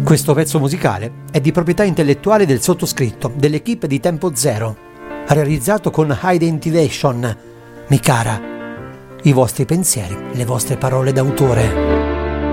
Questo pezzo musicale è di proprietà intellettuale del sottoscritto, dell'equipe di Tempo Zero, realizzato con Identitation. Mi cara, i vostri pensieri, le vostre parole d'autore.